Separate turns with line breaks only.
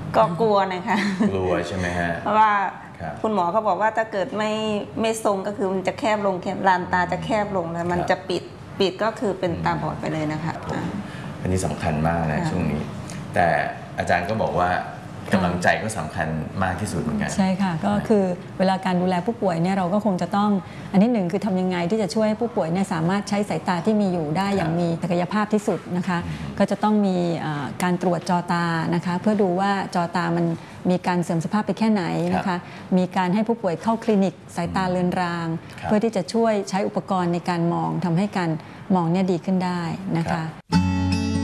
ก็กลัวนะคะ
กลัวใช่ไหมฮะ
เพราะว่าคุณหมอเขาบอกว่าถ้าเกิดไม่ทรงก็คือมันจะแคบลงลานตาจะแคบลงแล้วมันจะปิดก็คือเป็นตาบอดไปเลยนะคะ
อันนี้สำคัญมากนะช่วงนี้แต่อาจารย์ก็บอกว่ากำลังใจก็สำคัญมากที่สุดเหมือนกัน
ใช่ค่ะก็คือเวลาการดูแลผู้ป่วยเนี่ยเราก็คงจะต้องอันที่หนึ่งคือทำยังไงที่จะช่วยให้ผู้ป่วยเนี่ยสามารถใช้สายตาที่มีอยู่ได้อย่างมีศักยภาพที่สุดนะคะก็จะต้องมีการตรวจจอตานะคะเพื่อดูว่าจอตามันมีการเสื่อมสภาพไปแค่ไหนนะคะมีการให้ผู้ป่วยเข้าคลินิกสายตาเลือนรางเพื่อที่จะช่วยใช้อุปกรณ์ในการมองทำให้การมองเนี่ยดีขึ้นได้นะคะ